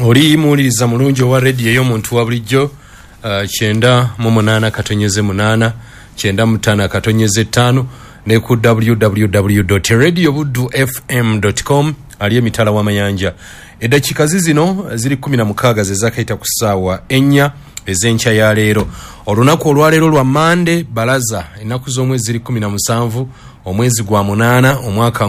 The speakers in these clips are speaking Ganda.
oli muwuliriza mulungi owa radio y'omuntu wa bulijjo 98.8 95.5 ne ku www.radiobuddufm.com ali emitala w'amayanja. Eddakiika zino ziri 16 zezakaita ku ssaawa 4 ez'enkya ya leero. Olunaku olwaleero lwa Mande balaza ennaku z'omwezi ziri 17 omwezi gwa 8 omwaka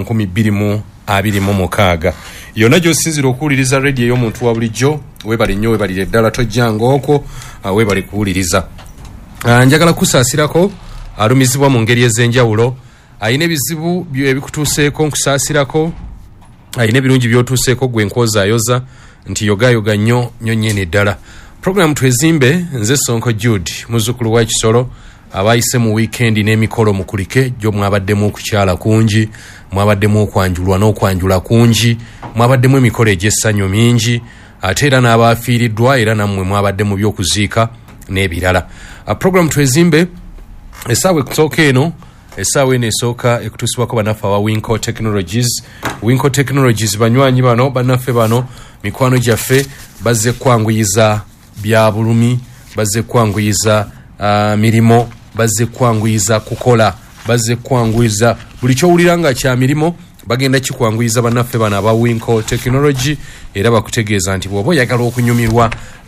2026. Yonna gy'osinzira okuwuliriza radio y'omuntu wa bulijjo webali nnyo webalire ddala tojjanga okwo webali kuwuliriza. Njagala kusaasirako alumizibwa mu ngeri ez'enjawulo. Ayina ebizibu ebikutuuseeko nkusaasirako, ayina ebirungi by'otuuseeko gwe nkozaayoza nti yogayoga nnyo nnyene ddala. Program Twezimbe nze Sonko Jude muzzukulu wa Kisoro abayise mu weekend n'emikolo mukulike gyo mwabaddemu okukyala kungi, mwabaddemu okwanjulwa n'okwanjula kungi, mwabaddemu emikolo egy'essanyu mingi, ate era n'abaafiiriddwa era nammwe mwabadde mu by'okuziika n'ebirala. Program Twezimbe essaawa ekusooka eno, essaawa eno esooka ekutuusibwako bannaffe aba Winco Technologies. Winco Technologies banywanyi bano, bannaffe bano, mikwano gyaffe, bazze kwanguyiza bya bulumi, bazze kwanguyiza mirimo, bazze kwanguyiza kukola, bazze kwanguyiza buli kyowulira nga kya mirimo, bagenda kikwanguyiza bannaffe bano aba Winco Technology. Era bakutegeeza nti bw'oba oyagala okunyumirwa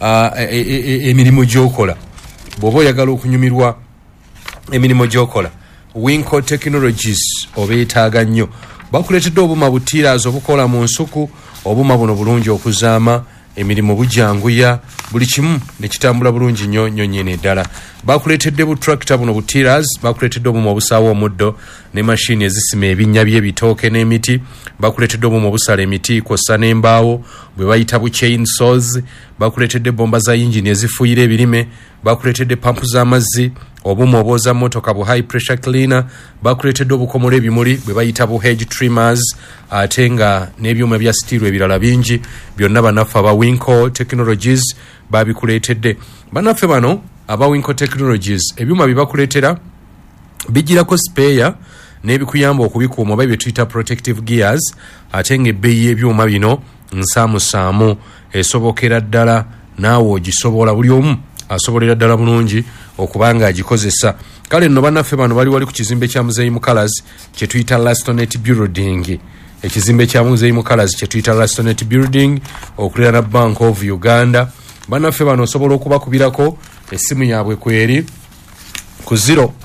emirimu gy'okola, bw'oba oyagala okunyumirwa emirimu gy'okola, Winco Technologies obeetaaga nnyo. Bakuleetedde obuma butiiraazi obukola mu nsuku, obuma buno bulungi okuzaama emirimu bujjanguya, buli kimu ne kitambula bulungi nnyo nnyene ddala. Bakuleetedde bu tractor buno butiiraazi, bakuleetedde obuma obusaawa omuddo ne mashini ezisima ebinnya by'ebitooke n'emiti, bakuleetedde obuma obusala emiti kw'ossa n'embaawo bwe bayita bu chainsaws, bakuleetedde bomba za yingini ezifuuyira ebirime, bakuleetedde pampu z'amazzi, obuma obwoza motoka bu high pressure cleaner, bakuleetedde obukomola ebimuli bwe bayita bu hedge trimmers, ate nga n'ebyuma bya steel ebirala bingi byonna bannaffe aba Winco Technologies babikuleetedde. Bannaffe bano aba Winco Technologies ebyuma bye bakuleetera bijirako spare n'ebikuyamba okubikuuma oba bye tuyita protective gears, ate nga ebbeeyi y'ebyuma bino nsaamusaamu esobokera ddala naawe ogisobola, buli omu asobolera ddala bulungi okubanga agikozesa. Kale nno bannaffe bano bali ku kizimbe kya Muzeeyi Mukalas kye tuyita Lastonet Building. Ekizimbe kya Muzeeyi Mukalas kye tuyita Lastonet Building okulira na Bank of Uganda. Bannaffe bano osobola okubakubirako essimu yaabwe kweri ku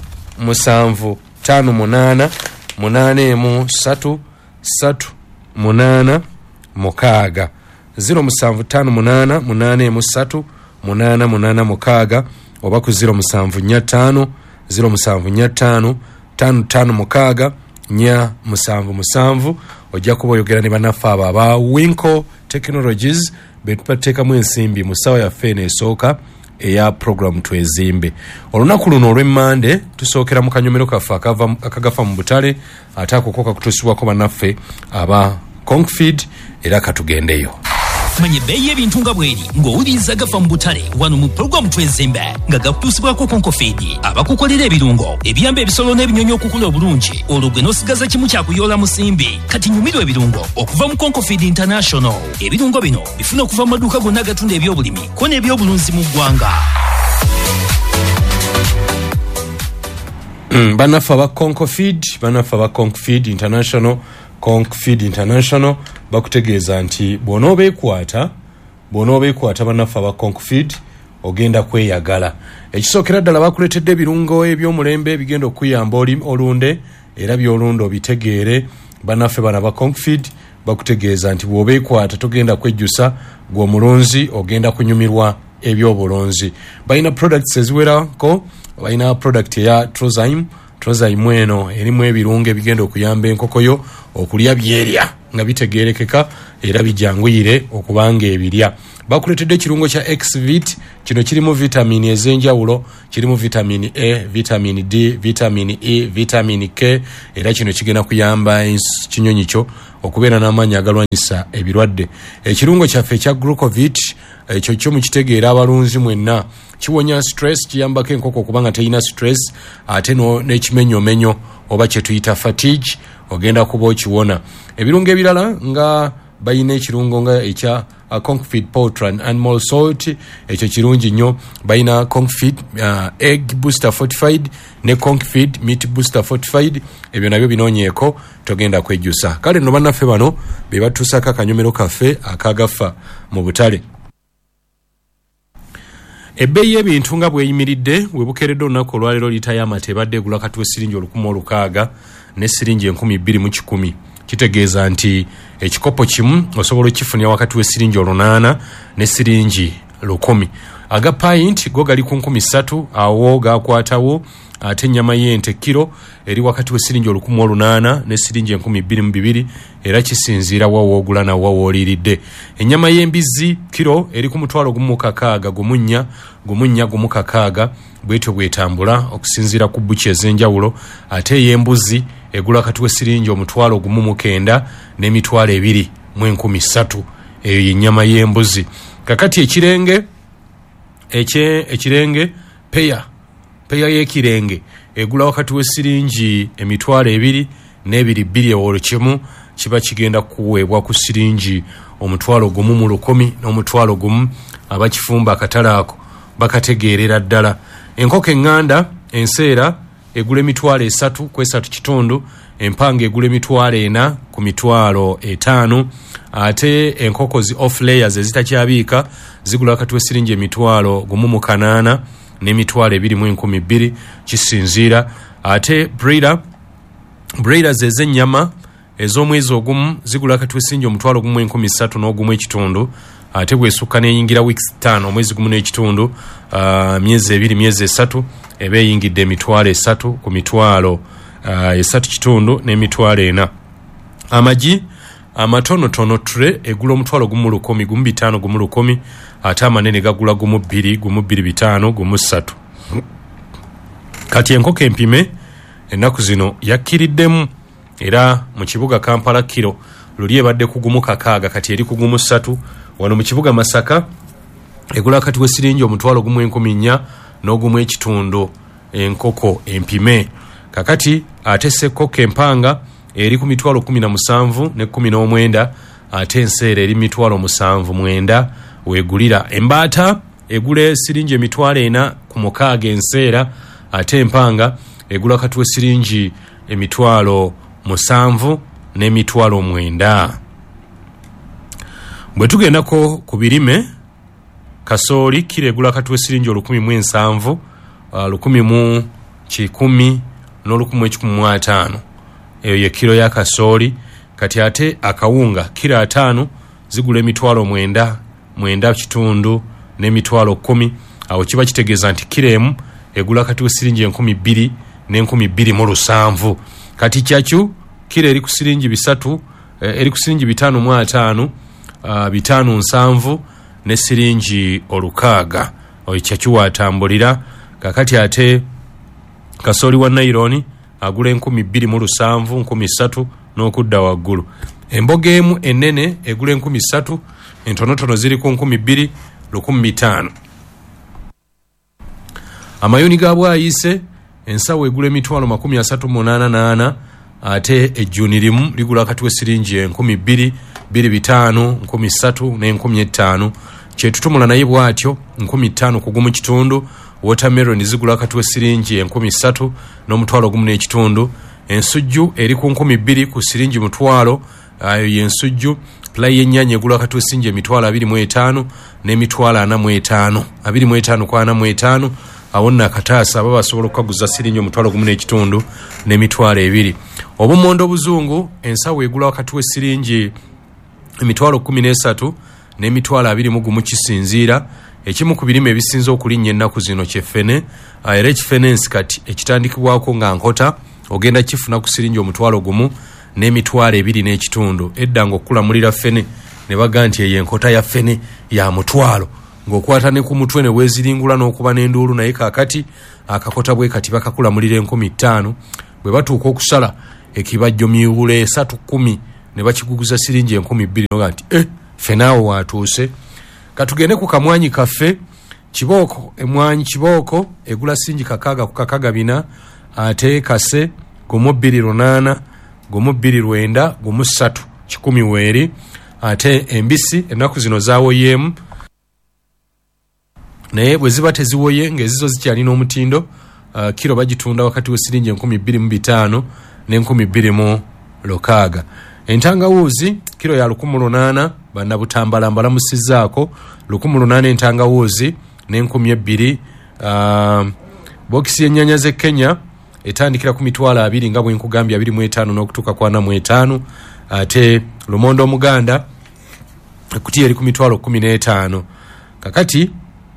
0758 813 386 0758 813 886 oba ku 0745 075 55 477 ojja kuba oyogera ne bannaffe abo aba Winco Technologies betupateekamu ensimbi mu ssaawa yaffe eno esooka eya program Twezimbe. Olunaku luno olw'Emmande tusookera mu kanyomero kaffe akagafa mu butale, ate ako kakutuusibwako bannaffe aba Concfeed, era katugendeyo. Manye ebbeeyi y'ebintu nga bweri ng'owuliriza gafa mu butale wano mu programu Twezimbe nga gakutuusibwako Concfeed abakukolera ebirungo ebiyamba ebisolo n'ebinyonyi okukula obulungi, olwo gwe n'osigaza kimu kyakuyoola musimbi. Kati nyumirwa ebirungo okuva mu Concfeed International. Ebirungo bino bifuna okuva mu maduuka gonna agatunda ebyobulimi ko n'ebyobulunzi mu ggwanga. Bannaffe aba Concfeed, bannaffe aba Concfeed International, Concfeed International bakutegeeza nti bw'onoobeekwata bannaffe aba Concfeed ogenda kweyagala. Ekisookera ddala bakuleetedde ebirungo eby'omulembe bigenda okuyamba olunde, era by'olunda obitegeere. Bannaffe bano aba Concfeed bakutegeeza nti bw'obeekwata togenda kwejjusa, gwe omulunzi ogenda kunyumirwa eby'obulunzi. Balina products eziwerako, balina product eya Trozyme eno erimu ebirungo ebigenda okuyamba enkokoyo okulya byerya nga bitegeerekeka era bijanguyire okubanga ebirya. Bakuleetedde ekirungo kya Xvit, kino kirimu vitamini ez'enjawulo, kirimu vitamini A, vitamini D, vitamini E, vitamini K, era kino kigenda kuyamba kinyonyi kyo okubeera n'amaanyi agalwanyisa ebirwadde. Ekirungo kyaffe ekya Glucovit, ekyo kyo mukitegeera abalunzi mwenna, kiwonya stress, kiyambako enkoko kubanga teyina stress, ate n'ekimenyomenyo oba kye tuyita fatigue ogenda kuba okiwona. Ebirungo ebirala nga bayina ekirungo nga ekya Confit Poultry and Animal Salt, ekyo kirungi nnyo. Bayina Confit Egg Booster Fortified ne Confit Meat Booster Fortified, ebyo nabyo binoonyeeko togenda kwejjusa. Kale nno bannaffe bano be batuusako akanyomero kaffe akagafa mu butale. Ebbeeyi y'ebintu nga bweyimiridde webukeredde olunaku olwaleero liita y'amata ebadde egula kati w'essiringi 1,600 ne ssiringi 2,110. Kitegeeza nti ekikopo kimu osobola okifunira wakati w'essiringi 8 ne ssiringi 10. Aga pint go gali ku 3,000 awo gakwatawo, ate ennyama y'ente kilo eri wakati w'essiringi 1,800 ne ssiringi 2,200, era kisinziira wa woogula na wa wooliridde. Ennyama y'embizzi kilo eri ku 1,600 gumunnya bwetyo bwetambula okusinziira ku bbuki ez'enjawulo, ate ey'embuzi egula kati w'essiringi 1,900 n'emitwalo 2,300. Eyo y'ennyama y'embuzi. Kakati ekirenge peya y'ekirenge egula wakati w'essiringi 2,200 n'ebiri ewolo kimu kiba kigenda kuweebwa ku ssiringi 1,110 n'omutwalo abakifumba akatale ako bakategeerera ddala. Enkoko eŋŋanda enseera egula 3 ku 3.5, empanga egula 4 ku 5, ate enkoko zi off layers ezitakyabiika zigula wakati w'essiringi 1,800 n'emitwalo 2,200, kisinziira. Ate breeders ez'ennyama ez'omwezi ogumu zigula wakati w'essiringi 1,300 n'ogumu, ate bwesukka n'eyingira weeks 5 omwezi gumu n'ekitundu, myezi 2 myezi 3 eba eyingidde 3 ku 3.5 n'emitwalo 4. Amagi amatonotono tray egula 1,110 ate amanene gagula 2,205 Kati enkoko empime ennaku zino yakkiriddemu, era mu kibuga Kampala kilo luli ebadde ku 1,600 kati eri ku 3. Wano mu kibuga Masaka egula kati w'essiringi 1,400 n'ogumu enkoko empime. Kakati ate ssekkoko empanga eri ku 17,000 ne 19, ate enseera eri 7,900 weegulira. Embaata egula essiringi 400 ku 600 enseera, ate empanga egula kati w'essiringi 7,000 n'emitwalo 9. Bwe tugendako ku birime, kasooli kilo egula kati w'essiringi 1,700, 1,110 n'olukumu eyo ye kilo ya kasooli. Kati ate akawunga kilo 5 zigula emitwalo 9 n'emitwalo 10. Awo kiba kitegeeza nti kilo emu egula kati w'essiringi 2,000 n'e2,207. Kati kyakyu kilo eri ku ssiringi 3 eri ku ssiringi 5,500 5,700 ne ssiringi 600. Oyo kyakyu watambulira. Kakati ate kasooli wa naironi agula 2,700 1,300 n'okudda waggulu. Emboga emu ennene egula 3,000, entonotono ziri ku 2,000 1,500. Amayuni ga bwayise ensawo egula emitwalo 38, ate ejjuuni limu ligula kati w'essiringi 2,000 2,500 1,300 ne1,500. Kyetutumula naye bw'atyo 5,000 ku 1.5. Watermelon zigula kati w'essiringi 3,000 n'omutwalo 1.5. Ensujju eri ku 2,000 ku ssiringi 1,000, ayo y'ensujju. Play y'ennyanya egula kati w'essiringi emitwalo 25 n'emitwalo 45, 25 ku 45. Awo nno akataasa aba basobola okukaguza ssiringi omutwalo 1.5 n'emitwalo 2. Obumondo obuzungu ensawo egula wakati w'essiringi emitwalo 13 n'emitwalo 21 kisinziira. Ekimu ku birime ebisinza okulinnya ennaku zino kyeffene, era ekifenensi kati ekitandikibwako nga nkota ogenda kifuna ku ssiringi omutwalo 1 n'emitwalo 2.5. Edda ng'okulamulira ffene ne baga nti eyo enkota ya ffene ya mutwalo, ng'okwata ne ku mutwe ne weeziringula n'okuba n'enduulu, naye kaakati akakota bwe kati bakakulamulira 5,000. Bwe batuuka okusala ekibajjo miwule 310 ne bakiguguza ssiringi 2,000 noga nti ffenaawo watuuse. Katugende ku kamwanyi kaffe kibooko. Emwanyi kibooko egula ssiringi 600 ku 4, ate kase 1,208 1,209 1,3 10 weeri. ate embisi ennaku zino zawoyemu naye bwe ziba teziwoye ng'ezizo zikyalina omutindo kilo bagitunda wakati w'esiringi 2500 ne 2600. Entangawuuzi kilo ya 1,800 bannabutambala mbalamusizzaako 1,800 entangawuuzi ne 2,000. Bokisi y'ennyanya z'e Kenya etandikira ku mitwalo 2 nga bwe nkugambye 25 n'okutuuka ku 45. Ate lumondo omuganda ekutiya eri ku mitwalo 15. Kakati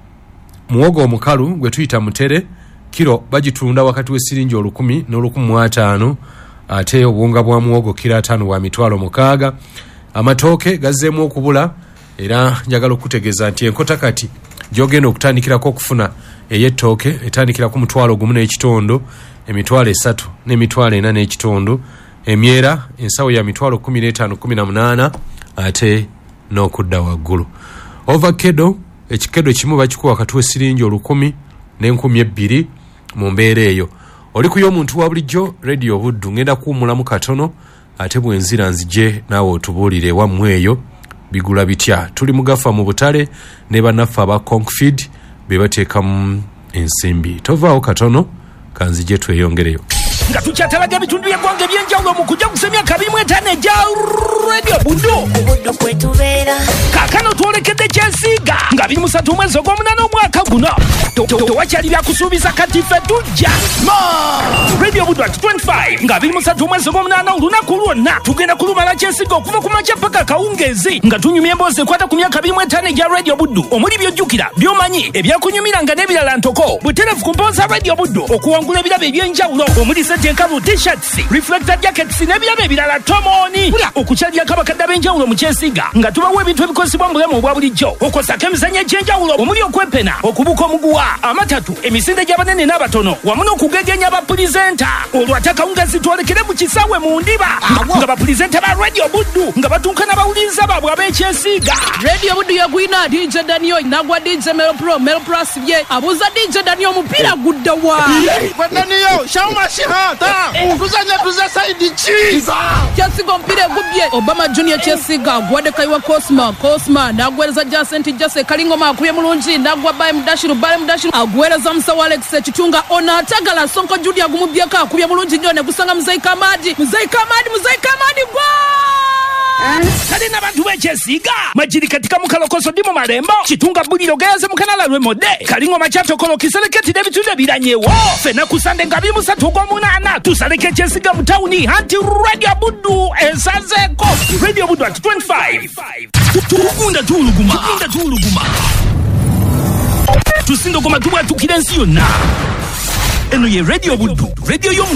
muwogo omukalu gwe tuyita mutere kilo bagitunda wakati w'esiringi 10,000 n'olukumi5. Ate obuwunga bwa muwogo kilo 5 wa mitwalo 6. Amatooke gazzeemu okubula era njagala okutegeeza nti enkota kati gy'ogenda okutandikirako okufuna ey'ettooke etandikira ku mutwalo 1.5, emitwalo 3 n'emitwalo 4.5, emyera ensawo ya mitwalo 15-18 ate n'okudda waggulu. Ovacado ekikedo kimu bakikuwa wakati w'esiringi 10,000 ne 2,000 mu mbeera eyo. Oli ku y'omuntu wa bulijjo Radio Buddu ngenda kuwumulamu katono ate bwenzira nzije naawe otubuulire wammwe eyo bigula bitya. Tuli mugafa mu butale ne bannaffe aba Concfeed be bateekamu ensimbi. Tovaawo katono kanzije tweyongereyo. Nga tukyatalaga ebitundu by'eggwanga eby'enjawulo mu kujja kusa emyaka 25 egya Radio Buddu kwetubeera kaakano twolekedde Kyesiiga nga 23 mwezi ogw'omunaana omwaka guno tewakyali byakusuubiza kati ffe tujja Radio Buddu at 25 nga 23 mwezi ogw'omunaana olunaku lwonna tugenda kulumala Kyesiiga okuva ku makya paka kawungeezi nga tunyumya emboozi ekwata ku myaka 25 egya Radio Buddu omuli by'ojjukira by'omanyi ebyakunyumiranga n'ebirala ntoko butereevu ku mpooza Radio Buddu okuwangula ebirabo eby'enjawulo omuli enkalu t-shirts, reflector jackets n'ebirabo ebirala tomoni okukyalyako abakadde ab'enjawulo mu Kyesiiga nga tubawa ebintu ebikozesebwa mu bulamu obwa bulijjo okwosako emizannyo egy'enjawulo omuli okwepena okubuka omuguwa amatatu emisinde gy'abanene n'abatono wamu n'okugegenya bapulizenta olwo ate akawungeezi twolekere mu kisaawe mu ndiba nga bapulizenta ba Radio Buddu nga batuuka n'abawuliriza baabwe ab'ekyesiiga. Radio Buddu yagwina DJ Daniel nagwa DJ Melo Plus bye abuuza DJ Daniel omupiira gudda wa Daniel shawmashiha tuzanya tuza saidi chi Kyesiiga omupiira egubye Obama Junior Kyesiiga gwadde kaiwa Cosma nagwereza Jase Kalingoma akubye mulungi nagwa Baye Mudashiru agwereza Musawo Alex ekitunga ono atagala Sonko Judy agumubyeko akubye mulungi nnyo ne gusanga Muzayi Kamadi gwa kale n'abantu b'Ekyesiiga majiri katika mukalokoso ndi mu malembo kitunga buliro gayaze mu kanala lw'emode Kalingoma kyatokolo kiseleketi n'ebitundu ebiranyewo ffenna ku Sande nga 23 ogw'omunaana tusaleka Ekyesiiga mu tawuni anti Radio Buddu esazeeko Radio Buddu at 25 tugunda tuuluguma tusindogoma tubwatukira ensi yonna eno ye Radio Buddu radio